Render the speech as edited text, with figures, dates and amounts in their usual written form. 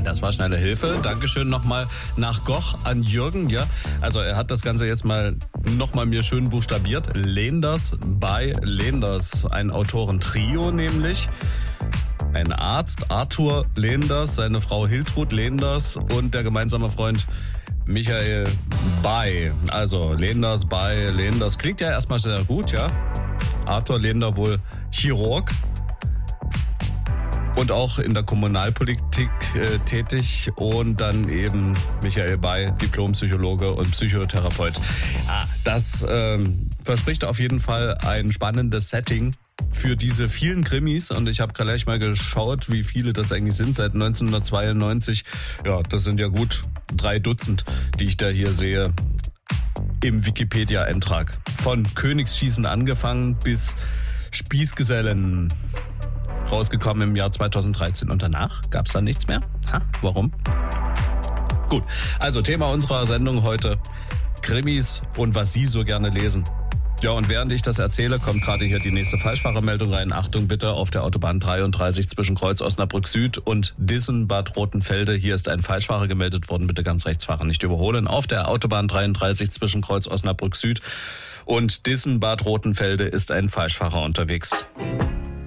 das war schnelle Hilfe. Dankeschön nochmal nach Goch an Jürgen. Ja, also er hat das Ganze jetzt nochmal mir schön buchstabiert. Leenders bei Leenders. Ein Autorentrio nämlich. Ein Arzt, Arthur Leenders, seine Frau Hiltrud Leenders und der gemeinsame Freund Michael Bay. Also Leenders bei Leenders. Klingt ja erstmal sehr gut, ja. Arthur Leender wohl Chirurg und auch in der Kommunalpolitik tätig und dann eben Michael Bay, Diplompsychologe und Psychotherapeut. Das verspricht auf jeden Fall ein spannendes Setting für diese vielen Krimis und ich habe gleich mal geschaut, wie viele das eigentlich sind seit 1992. Ja, das sind ja gut 3 Dutzend, die ich da hier sehe im Wikipedia-Eintrag. Von Königsschießen angefangen bis Spießgesellen. Rausgekommen im Jahr 2013 und danach gab es dann nichts mehr. Warum? Gut, also Thema unserer Sendung heute: Krimis und was Sie so gerne lesen. Ja, und während ich das erzähle, kommt gerade hier die nächste Falschfahrermeldung rein. Achtung bitte, auf der Autobahn 33 zwischen Kreuz Osnabrück Süd und Dissen-Bad Rotenfelde. Hier ist ein Falschfahrer gemeldet worden. Bitte ganz rechts fahren, nicht überholen. Auf der Autobahn 33 zwischen Kreuz Osnabrück Süd und Dissen-Bad Rotenfelde ist ein Falschfahrer unterwegs.